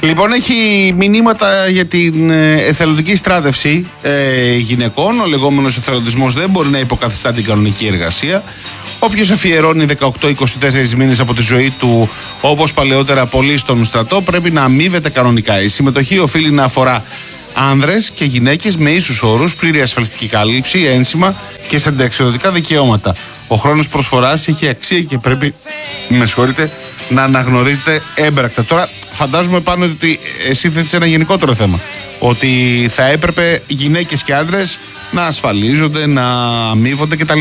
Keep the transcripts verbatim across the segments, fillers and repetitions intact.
Λοιπόν, έχει μηνύματα για την εθελοντική στράτευση ε, γυναικών. Ο λεγόμενος εθελοντισμός δεν μπορεί να υποκαθιστά την κανονική εργασία. Όποιος αφιερώνει δεκαοκτώ με είκοσι τέσσερις μήνες από τη ζωή του, όπως παλαιότερα πολλοί στον στρατό, πρέπει να αμείβεται κανονικά. Η συμμετοχή οφείλει να αφορά άνδρες και γυναίκες με ίσους όρους, πλήρη ασφαλιστική κάλυψη, ένσημα και συνταξιοδοτικά δικαιώματα. Ο χρόνος προσφοράς έχει αξία και πρέπει, με συγχωρείτε, να αναγνωρίζετε έμπρακτα. Τώρα, φαντάζομαι πάνω ότι εσύ θέτεις ένα γενικότερο θέμα. Ότι θα έπρεπε γυναίκες και άντρες να ασφαλίζονται, να αμείβονται κτλ.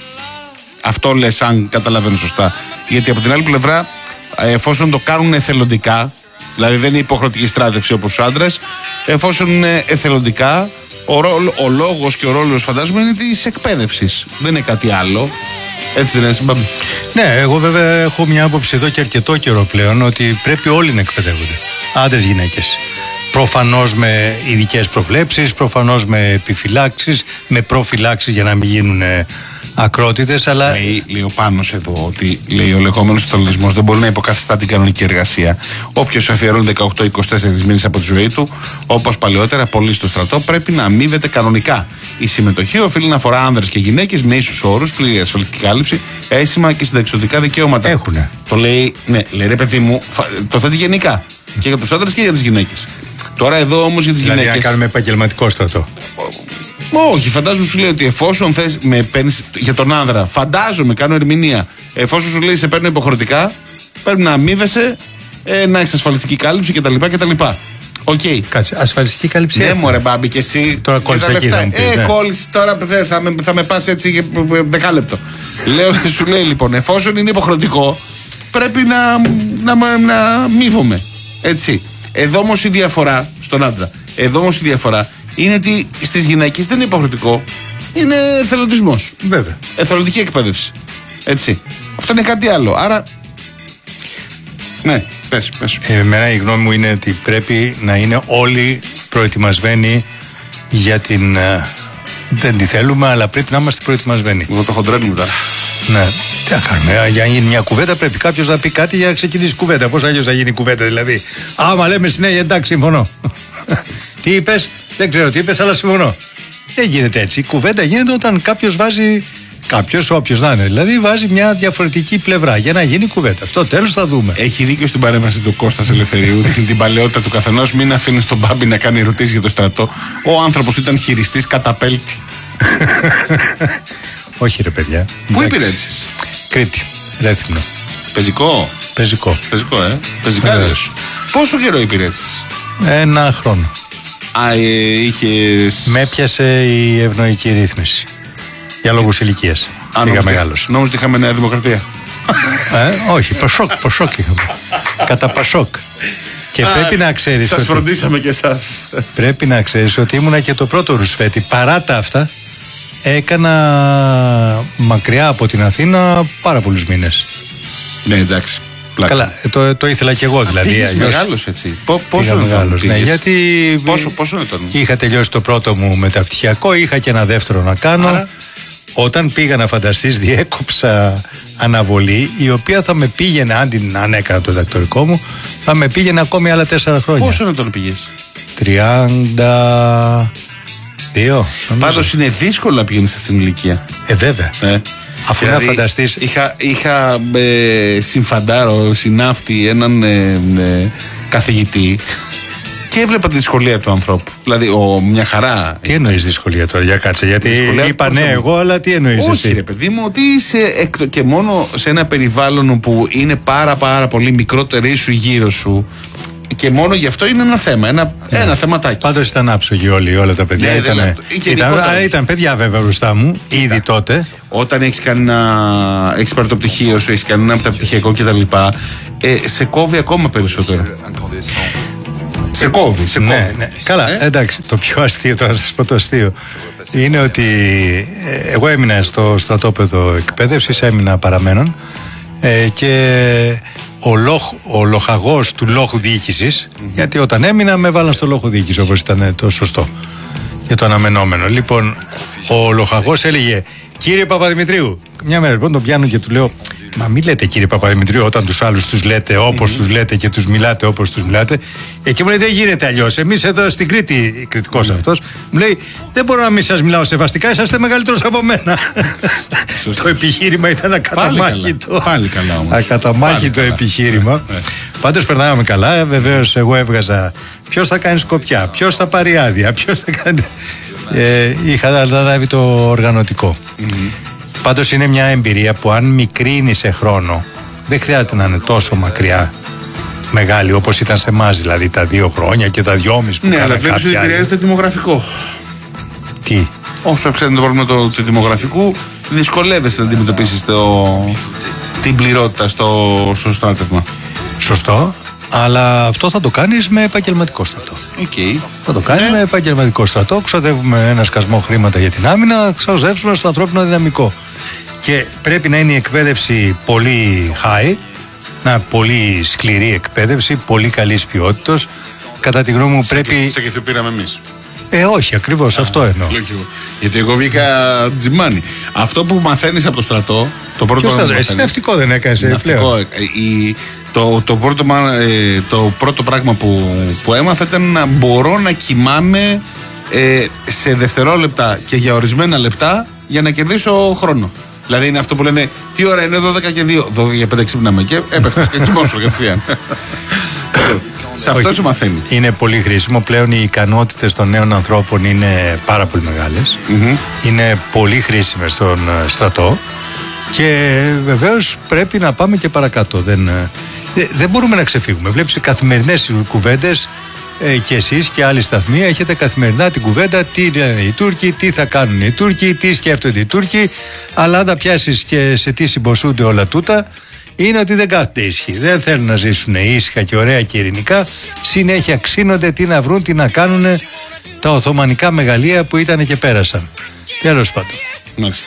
Αυτό λες, αν καταλαβαίνω σωστά. Γιατί από την άλλη πλευρά, εφόσον το κάνουν εθελοντικά, δηλαδή δεν είναι υποχρεωτική στράτευση όπως τους άντρες, εφόσον είναι εθελοντικά, ο, ρόλο, ο λόγος και ο ρόλος, φαντάζομαι, είναι της εκπαίδευσης. Δεν είναι κάτι άλλο. Έτσι δεν είναι, Συμπάμπη? Ναι, εγώ βέβαια έχω μια άποψη εδώ και αρκετό καιρό πλέον ότι πρέπει όλοι να εκπαιδεύονται. Άντρες, γυναίκες. Προφανώς με ειδικές προβλέψεις, προφανώς με επιφυλάξεις, με προφυλάξεις για να μην γίνουν ακρότητες, αλλά. Λέει, λέει ο Πάνος εδώ ότι λέει, ο λεγόμενος εθελοντισμός δεν μπορεί να υποκαθιστά την κανονική εργασία. Όποιος αφιερώνει δεκαοκτώ με είκοσι τέσσερις μήνες από τη ζωή του, όπως παλαιότερα πολλοί στο στρατό, πρέπει να αμείβεται κανονικά. Η συμμετοχή οφείλει να αφορά άνδρες και γυναίκες με ίσους όρους, πλήρη ασφαλιστική κάλυψη, αίσθημα και συνταξιοδοτικά δικαιώματα. Έχουνε. Το λέει, ναι, λέει ρε παιδί μου, το θέτει γενικά. Και για τους άντρες και για τις γυναίκες. Τώρα εδώ όμως για τις δηλαδή γυναίκες. Να κάνουμε επαγγελματικό στρατό. Όχι, φαντάζομαι σου λέει ότι εφόσον θες με παίρνεις για τον άνδρα, φαντάζομαι, κάνω ερμηνεία, εφόσον σου λέει σε παίρνω υποχρεωτικά, πρέπει να αμείβεσαι, ε, να έχεις ασφαλιστική κάλυψη κτλ. κτλ. Οκ. Okay. Κάτσε, ασφαλιστική κάλυψη. Ναι, μωρέ μπάμπη, και εσύ. Τώρα κόλλησα εκεί. Ε, ναι. Κόλλησε τώρα, θα με, θα με πας έτσι για δεκάλεπτο. Λέω, σου λέει λοιπόν, εφόσον είναι υποχρεωτικό, πρέπει να, να, να, να μείβομαι. Έτσι. Εδώ όμως η διαφορά, στον άντρα, εδώ όμως η διαφορά είναι ότι στις γυναίκες δεν είναι υποχρεωτικό. Είναι εθελοντισμός. Βέβαια. Εθελοντική εκπαίδευση. Έτσι. Αυτό είναι κάτι άλλο. Άρα. Ναι, πες, πες. Εμένα η γνώμη μου είναι ότι πρέπει να είναι όλοι προετοιμασμένοι για την. Δεν τη θέλουμε, αλλά πρέπει να είμαστε προετοιμασμένοι. Εγώ το χοντρένουμε τώρα. Ναι. Τι να κάνουμε, για να γίνει μια κουβέντα πρέπει κάποιος να πει κάτι για να ξεκινήσει κουβέντα. Πώς αλλιώς θα γίνει κουβέντα, δηλαδή? Άμα λέμε συνέχεια εντάξει, συμφωνώ. Τι είπες? Δεν ξέρω τι είπες, αλλά συμφωνώ. Δεν γίνεται έτσι. Η κουβέντα γίνεται όταν κάποιος βάζει. Κάποιος, όποιος να είναι, δηλαδή βάζει μια διαφορετική πλευρά για να γίνει κουβέντα. Στο τέλος θα δούμε. Έχει δίκιο στην παρέμβαση του Κώστας Ελευθερίου, την παλαιότητα του καθενός. Μην αφήνει τον Μπάμπη να κάνει ερωτήσεις για το στρατό. Ο άνθρωπος ήταν χειριστής καταπέλτη. Όχι, ρε παιδιά. Πού υπηρέτησες? Κρήτη, Ρέθυμνο. Πεζικό. Πεζικό. Πεζικό, ε. Πεζικάριος. Πόσο καιρό υπηρέτησες? Ένα χρόνο. Α, ε, είχες. Με έπιασε η ευνοϊκή ρύθμιση. Για λόγους ηλικίας. Πήγα μεγάλος. Νόμιζα ότι είχαμε Νέα Δημοκρατία. Ε, όχι, Πασόκ, Πασόκ είχαμε. Κατά Πασόκ. Και Α, πρέπει να ξέρεις. Σας ότι... φροντίσαμε και εσάς. Πρέπει να ξέρεις ότι ήμουνα και το πρώτο ρουσφέτη. Παρά τα αυτά, έκανα μακριά από την Αθήνα πάρα πολλούς μήνες. Ναι, εντάξει. Πλάκα. Καλά, το, το ήθελα κι εγώ δηλαδή. Πήγες μεγάλος έτσι. Πόσο είναι μεγάλος, ναι, γιατί πόσο, πόσο είναι τον... είχα τελειώσει το πρώτο μου μεταπτυχιακό, είχα και ένα δεύτερο να κάνω. Άρα... Όταν πήγα, να φανταστείς, διέκοψα αναβολή, η οποία θα με πήγαινε, αν την αν έκανα το διδακτορικό μου, θα με πήγαινε ακόμη άλλα τέσσερα χρόνια. Πόσο είναι τον πήγες? τριάντα δύο. Πάντως είναι δύσκολο να πηγαίνεις σε αυτήν την ηλικία. Ε, βέβαια. Ε. Αφού δηλαδή, να φανταστείς. Είχα, είχα ε, συμφαντάρο, συνάφτη, έναν ε, ε, καθηγητή και έβλεπα τη δυσκολία του ανθρώπου. Δηλαδή, ο, μια χαρά. Τι εννοείς δυσκολία τώρα, για κάτσε? Γιατί είπα ναι, εγώ, αλλά τι εννοείς? Όχι, εσύ? Ρε παιδί μου, ότι είσαι εκ, και μόνο σε ένα περιβάλλον που είναι πάρα πάρα πολύ μικρότερη σου γύρω σου. Και μόνο γι' αυτό είναι ένα θέμα, ένα, ναι. ένα θεματάκι. Πάντως ήταν άψογοι όλοι, όλα τα παιδιά. Ναι, ήταν, ήταν, ήταν, ήταν παιδιά βέβαια μπροστά μου, ήδη ήταν. Τότε. Όταν έχεις κάνει ένα. Έχεις πάρει το πτυχίο σου, έχεις κάνει ένα μεταπτυχιακό κτλ. Ε, σε κόβει ακόμα περισσότερο. Σε κόβει, σε κόβει. Ναι, ναι. Καλά, ε? εντάξει. Το πιο αστείο, τώρα να σας πω το αστείο, είναι ότι ε, εγώ έμεινα στο στρατόπεδο εκπαίδευσης, έμεινα παραμένων. Ε, και ο, λοχ, ο λοχαγός του λόχου διοίκησης, mm-hmm. γιατί όταν έμεινα με βάλαν στο λόχο διοίκηση, όπως ήταν το σωστό και το αναμενόμενο. Λοιπόν, ο λοχαγός έλεγε: κύριε Παπαδημητρίου, μια μέρα λοιπόν τον πιάνω και του λέω: Μα μην λέτε κύριε Παπαδημητρίου, όταν τους άλλους τους λέτε όπως mm-hmm. τους λέτε και τους μιλάτε όπως τους μιλάτε. Εκεί μου λέει δεν γίνεται αλλιώς. Εμείς εδώ στην Κρήτη, κριτικός mm-hmm. αυτός, μου λέει δεν μπορώ να μην σας μιλάω σεβαστικά, είσαστε μεγαλύτερος από μένα. Το επιχείρημα ήταν ακαταμάχητο. Πάλι καλά όμως. Ακαταμάχητο επιχείρημα. Πάντως περνάμε καλά. Βεβαίως εγώ έβγαζα ποιος θα κάνει σκοπιά, ποιος θα πάρει άδεια, ποιος θα κάνει. Ε, είχα αναλάβει το οργανωτικό. Mm-hmm. Πάντως είναι μια εμπειρία που αν μικρύνει σε χρόνο δεν χρειάζεται να είναι τόσο μακριά μεγάλη όπως ήταν σε εμάς, δηλαδή τα δύο χρόνια και τα δυόμιση που ναι, αλλά βλέπεις ότι επηρεάζεται το δημογραφικό. Τι? Όσο ξέρετε το πρόβλημα του, του δημογραφικού, δυσκολεύεσαι να αντιμετωπίσεις το, την πληρότητα στο, στο στράτευμα. Σωστό. Αλλά αυτό θα το κάνεις με επαγγελματικό στρατό. Okay. Θα το κάνεις yeah. με επαγγελματικό στρατό. Ξοδεύουμε ένα σκασμό χρήματα για την άμυνα, θα ξοδεύσουμε στο ανθρώπινο δυναμικό. Και πρέπει να είναι η εκπαίδευση πολύ high, να πολύ σκληρή εκπαίδευση, πολύ καλής ποιότητας. Κατά τη γνώμη μου πρέπει. Σε και το πήραμε εμείς. Ε, όχι, ακριβώς αυτό εννοώ. Γιατί εγώ βγήκα τζιμάνι. Αυτό που μαθαίνεις από το στρατό, το πρώτο πράγμα. Εσύ ναυτικό δεν έκανες ναυτικό, η, το, το, πρώτο, το πρώτο πράγμα που, που έμαθα ήταν να μπορώ να κοιμάμαι ε, σε δευτερόλεπτα και για ορισμένα λεπτά για να κερδίσω χρόνο. Δηλαδή είναι αυτό που λένε τι ώρα είναι, δώδεκα και δύο, δώδεκα και πέντε ξύπναμε και έπεφτες και κοιμώσου κατευθείαν. Σε αυτό σου μαθαίνει. Είναι πολύ χρήσιμο. Πλέον οι ικανότητες των νέων ανθρώπων είναι πάρα πολύ μεγάλες. Mm-hmm. Είναι πολύ χρήσιμες στον στρατό. Και βεβαίως πρέπει να πάμε και παρακάτω. Δεν, δεν μπορούμε να ξεφύγουμε. Βλέπεις καθημερινές κουβέντες ε, και εσείς και άλλοι σταθμοί έχετε καθημερινά την κουβέντα τι λένε οι Τούρκοι, τι θα κάνουν οι Τούρκοι, τι σκέφτονται οι Τούρκοι. Αλλά αν τα πιάσεις και σε τι συμποσούνται όλα τούτα, είναι ότι δεν κάθεται ήσυχοι. Δεν θέλουν να ζήσουν ήσυχα και ωραία και ειρηνικά. Συνέχεια ξύνονται τι να βρουν, τι να κάνουν τα Οθωμανικά μεγαλεία που ήταν και πέρασαν. Τέλος πάντων. Μάλιστα.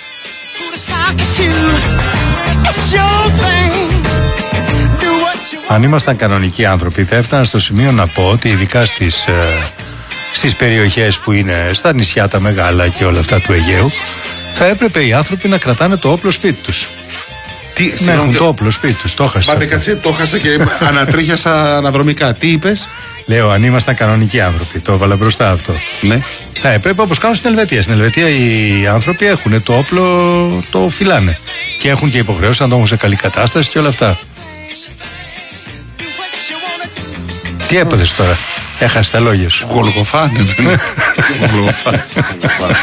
Αν ήμασταν κανονικοί άνθρωποι θα έφτανα στο σημείο να πω ότι ειδικά στις, ε, στις περιοχές που είναι στα νησιά τα μεγάλα και όλα αυτά του Αιγαίου θα έπρεπε οι άνθρωποι να κρατάνε το όπλο σπίτι τους. Τι, να έχουν το όπλο σπίτι τους. Το χάσα. Πάτε κατσί, το χάσα και ανατρίχιασα αναδρομικά. Τι είπες? Λέω, αν ήμασταν κανονικοί άνθρωποι, το έβαλα μπροστά αυτό. Ναι. Θα έπρεπε όπως κάνουν στην Ελβετία. Στην Ελβετία οι άνθρωποι έχουν το όπλο, το φυλάνε. Και έχουν και υποχρεώσει να το έχουν σε καλή κατάσταση και όλα αυτά. Τι έπαθες τώρα? Έχασε τα λόγια σου. Γολγοθά, ναι. Γολγοθά.